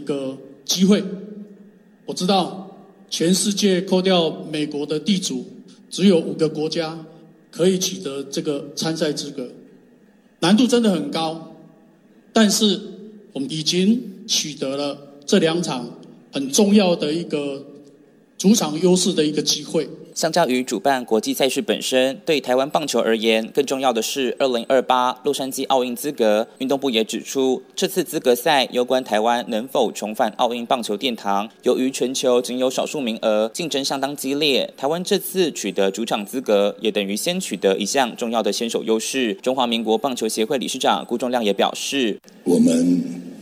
个机会。我知道全世界扣掉美国的地主，只有5个国家可以取得这个参赛资格，难度真的很高。但是我们已经取得了这2场很重要的一个主场优势的一个机会。 相较于主办国际赛事本身，对台湾棒球而言，更重要的是2028洛杉矶奥运资格。运动部也指出，这次资格赛攸关台湾能否重返奥运棒球殿堂。由于全球仅有少数名额，竞争相当激烈，台湾这次取得主场资格，也等于先取得一项重要的先手优势。中华民国棒球协会理事长辜仲亮也表示， 我们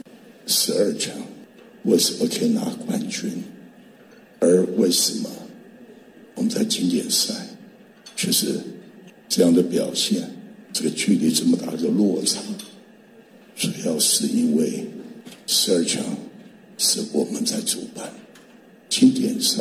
12强为什么可以拿冠军，而为什么我们在经典赛却是这样的表现，这个距离这么大的落差，主要是因为12强是我们在主办，经典赛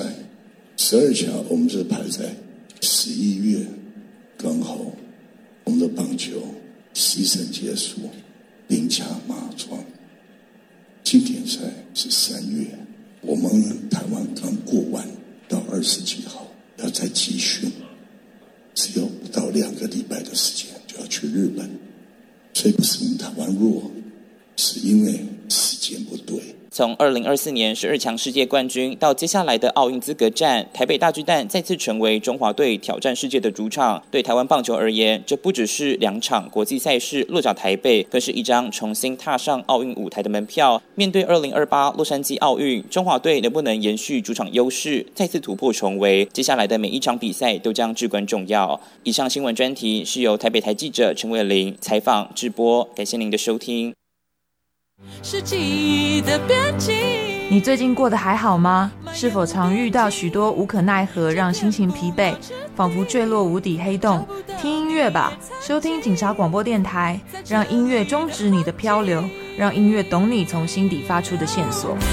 12强我们是排在11月，刚好我们的棒球西城结束，兵强马壮，经典赛是3月，我们台湾刚过完到20几号要再集训，只有不到2个礼拜的时间就要去日本，所以不是因为台湾弱，是因为时间不对。 从2024年12强世界冠军到接下来的奥运资格战，台北大巨蛋再次成为中华队挑战世界的主场。对台湾棒球而言，这不只是2场国际赛事落脚台北，更是一张重新踏上奥运舞台的门票。面对2028洛杉矶奥运，中华队能不能延续主场优势，再次突破重围？接下来的每一场比赛都将至关重要。以上新闻专题是由台北台记者陈伟玲采访直播，感谢您的收听。 是记忆的边境。 你最近过得还好吗？是否常遇到许多无可奈何，让心情疲惫，仿佛坠落无底黑洞？听音乐吧，收听警察广播电台，让音乐终止你的漂流，让音乐懂你从心底发出的线索。